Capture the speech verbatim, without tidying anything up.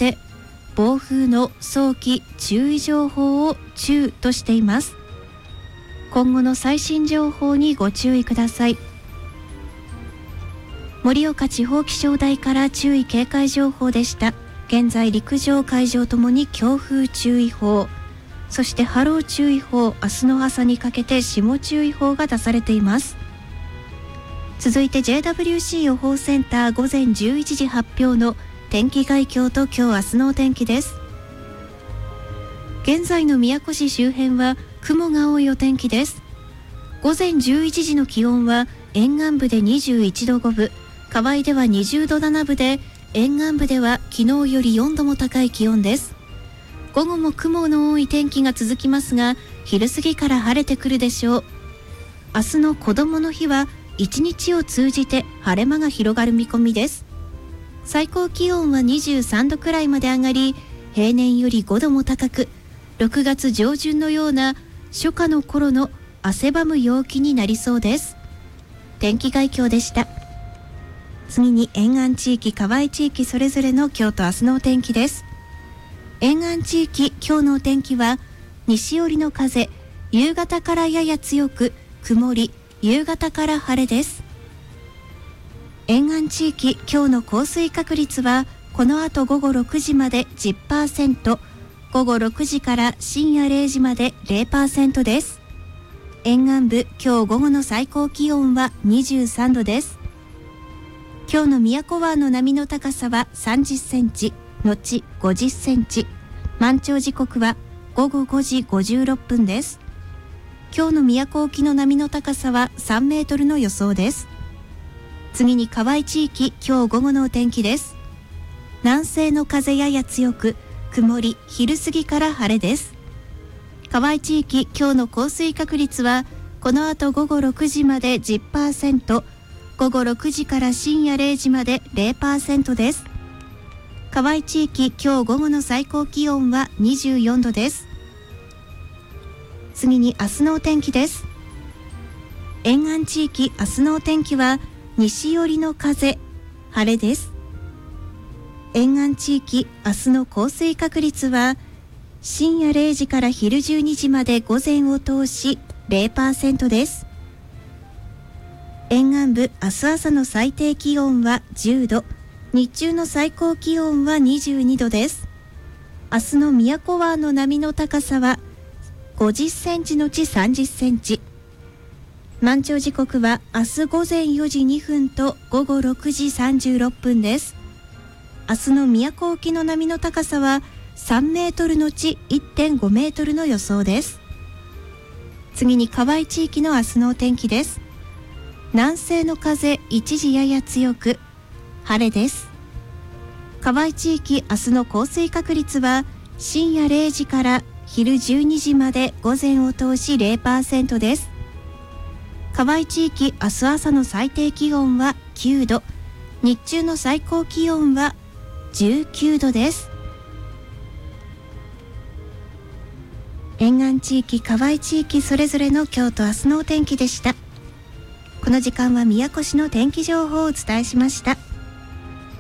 て暴風の早期注意情報を中としています。今後の最新情報にご注意ください。盛岡地方気象台から注意警戒情報でした。現在陸上海上ともに強風注意報、そして波浪注意報、明日の朝にかけて霜注意報が出されています。続いて ジェイダブリューシー 予報センター午前じゅういちじ発表の天気概況と今日明日のお天気です。現在の宮古市周辺は雲が多いお天気です。午前じゅういちじの気温は沿岸部でにじゅういちどごぶ、河合ではにじゅうどななぶで、沿岸部では昨日よりよんども高い気温です。午後も雲の多い天気が続きますが、昼過ぎから晴れてくるでしょう。明日のこどもの日は一日を通じて晴れ間が広がる見込みです。最高気温はにじゅうさんどくらいまで上がり、平年よりごども高く、ろくがつ上旬のような初夏の頃の汗ばむ陽気になりそうです。天気概況でした。次に沿岸地域、河合地域それぞれの今日と明日のお天気です。沿岸地域、今日のお天気は西寄りの風、夕方からやや強く曇り、夕方から晴れです。沿岸地域、今日の降水確率はこの後午後ろくじまで じゅっパーセント、午後ろくじから深夜れいじまで ゼロパーセント です。沿岸部、今日午後の最高気温はにじゅうさんどです。今日の宮古湾の波の高さはさんじゅっセンチ、後ごじゅっセンチ、満潮時刻は午後ごじごじゅうろっぷんです。今日の宮古沖の波の高さはさんメートルの予想です。次に河合地域、今日午後のお天気です。南西の風やや強く曇り、昼過ぎから晴れです。河合地域、今日の降水確率はこの後午後ろくじまで じゅっパーセント、午後ろくじから深夜れいじまで ゼロパーセント です。河合地域、今日午後の最高気温はにじゅうよんどです。次に明日のお天気です。沿岸地域、明日のお天気は西寄りの風、晴れです。沿岸地域、明日の降水確率は深夜れいじから昼じゅうにじまで午前を通し ゼロパーセント です。沿岸部、明日朝の最低気温はじゅうど、日中の最高気温はにじゅうにどです。明日の宮古湾の波の高さはごじゅっセンチのちさんじゅっセンチ。満潮時刻は明日ごぜんよじにふんと午後ろくじさんじゅうろっぷんです。明日の宮古沖の波の高さはさんメートルのち いってんごメートルの予想です。次に河合地域の明日のお天気です。南西の風、一時やや強く晴れです。河合地域、明日の降水確率は深夜れいじから昼じゅうにじまで午前を通し ゼロパーセント です。河合地域、明日朝の最低気温はきゅうど、日中の最高気温はじゅうきゅうどです。沿岸地域、河合地域それぞれの今日と明日のお天気でした。この時間は宮古市の天気情報をお伝えしました。